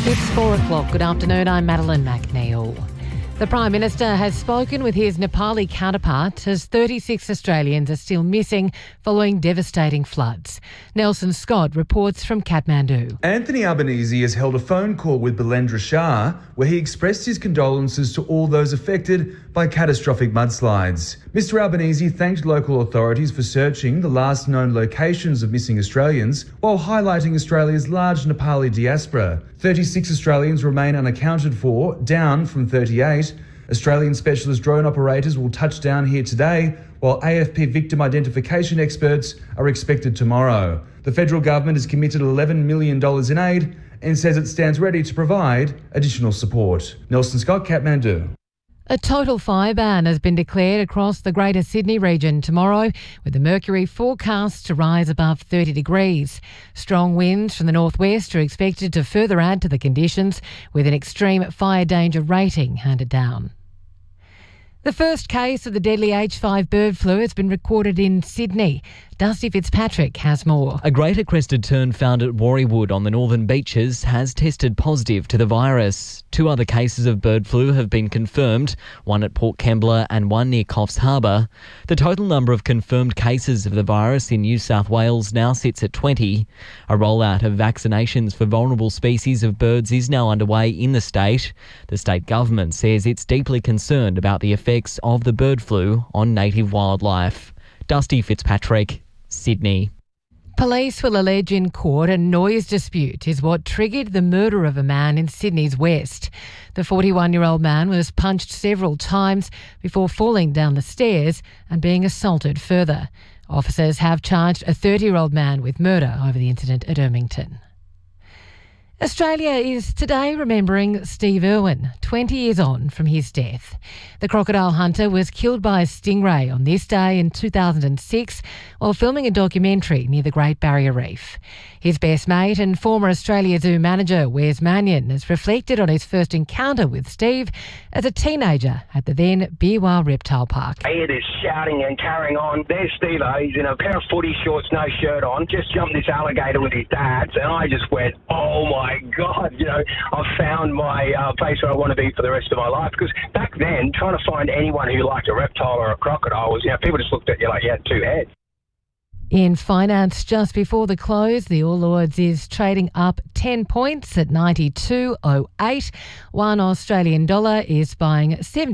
It's 4 o'clock. Good afternoon. I'm Madeline McNeil. The Prime Minister has spoken with his Nepali counterpart as 36 Australians are still missing following devastating floods. Nelson Scott reports from Kathmandu. Anthony Albanese has held a phone call with Bilendra Shah where he expressed his condolences to all those affected by catastrophic mudslides. Mr Albanese thanked local authorities for searching the last known locations of missing Australians while highlighting Australia's large Nepali diaspora. 36 Australians remain unaccounted for, down from 38. Australian specialist drone operators will touch down here today, while AFP victim identification experts are expected tomorrow. The federal government has committed $11 million in aid and says it stands ready to provide additional support. Nelson Scott, Kathmandu. A total fire ban has been declared across the Greater Sydney region tomorrow, with the mercury forecast to rise above 30 degrees. Strong winds from the northwest are expected to further add to the conditions, with an extreme fire danger rating handed down. The first case of the deadly H5 bird flu has been recorded in Sydney. Dusty Fitzpatrick has more. A greater crested tern found at Warriewood on the northern beaches has tested positive to the virus. 2 other cases of bird flu have been confirmed, one at Port Kembla and one near Coffs Harbour. The total number of confirmed cases of the virus in New South Wales now sits at 20. A rollout of vaccinations for vulnerable species of birds is now underway in the state. The state government says it's deeply concerned about the effects of the bird flu on native wildlife. Dusty Fitzpatrick, Sydney. Police will allege in court a noise dispute is what triggered the murder of a man in Sydney's west. The 41-year-old man was punched several times before falling down the stairs and being assaulted further. Officers have charged a 30-year-old man with murder over the incident at Ermington. Australia is today remembering Steve Irwin, 20 years on from his death. The crocodile hunter was killed by a stingray on this day in 2006 while filming a documentary near the Great Barrier Reef. His best mate and former Australia Zoo manager, Wes Mannion, has reflected on his first encounter with Steve as a teenager at the then Beerwah Reptile Park. I hear this shouting and carrying on. There's Steve, he's in a pair of footy shorts, no shirt on, just jumped this alligator with his dad, and I just went, oh my God, I've found my place where I want to be for the rest of my life. Because back then, trying to find anyone who liked a reptile or a crocodile was, people just looked at you like you had 2 heads. In finance, just before the close, the All Ords is trading up 10 points at 92.08. One Australian dollar is buying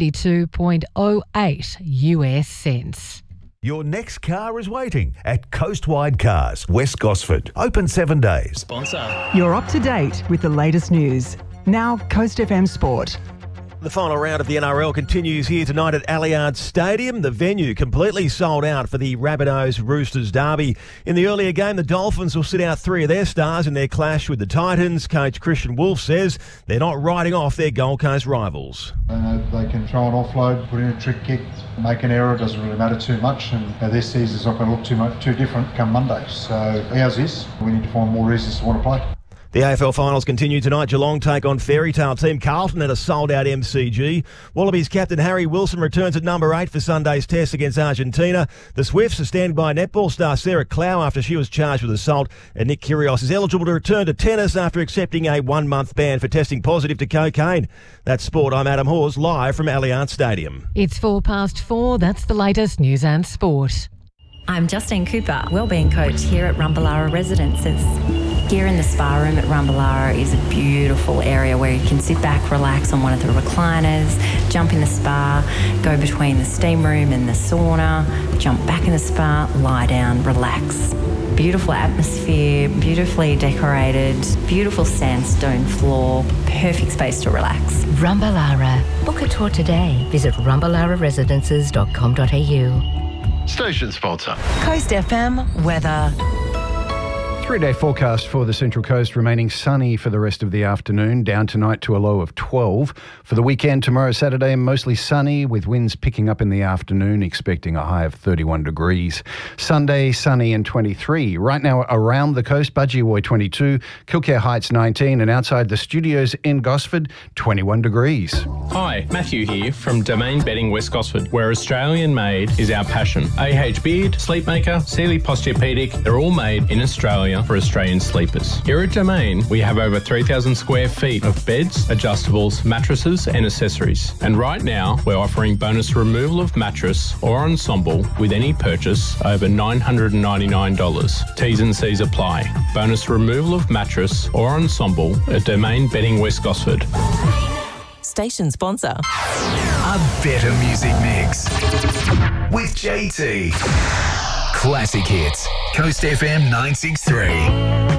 72.08 US cents. Your next car is waiting at Coastwide Cars, West Gosford. Open 7 days. Sponsor. You're up to date with the latest news. Now, Coast FM Sport. The final round of the NRL continues here tonight at Allianz Stadium. The venue completely sold out for the Rabbitohs-Roosters derby. In the earlier game, the Dolphins will sit out 3 of their stars in their clash with the Titans. Coach Christian Wolf says they're not writing off their Gold Coast rivals. They can throw an offload, put in a trick kick, make an error. It doesn't really matter too much. And their season's not going to look too different come Monday. So ours is. We need to find more reasons to want to play. The AFL finals continue tonight. Geelong take on Fairytale team Carlton at a sold-out MCG. Wallabies captain Harry Wilson returns at number 8 for Sunday's test against Argentina. The Swifts are standing by netball star Sarah Clow after she was charged with assault. And Nick Kyrgios is eligible to return to tennis after accepting a 1-month ban for testing positive to cocaine. That's sport. I'm Adam Hawes, live from Allianz Stadium. It's 4:04. That's the latest news and sport. I'm Justine Cooper, wellbeing coach here at Rumballara Residences. Here in the spa room at Rumballara is a beautiful area where you can sit back, relax on one of the recliners, jump in the spa, go between the steam room and the sauna, jump back in the spa, lie down, relax. Beautiful atmosphere, beautifully decorated, beautiful sandstone floor, perfect space to relax. Rumballara. Book a tour today. Visit rumballararesidences.com.au. Station sponsor. Coast FM weather. 3-day forecast for the Central Coast remaining sunny for the rest of the afternoon, down tonight to a low of 12. For the weekend, tomorrow Saturday, mostly sunny with winds picking up in the afternoon, expecting a high of 31 degrees. Sunday, sunny and 23. Right now around the coast, Budgewoi 22, Kilcare Heights 19, and outside the studios in Gosford, 21 degrees. Hi, Matthew here from Domain Bedding West Gosford, where Australian made is our passion. AH Beard, Sleepmaker, Sealy Posturepedic, they're all made in Australia. premier for Australian sleepers. Here at Domain, we have over 3,000 square feet of beds, adjustables, mattresses and accessories. And right now, we're offering bonus removal of mattress or ensemble with any purchase over $999. T's and C's apply. Bonus removal of mattress or ensemble at Domain Bedding West Gosford. Station sponsor. A better music mix with JT. Classic hits. Coast FM 963.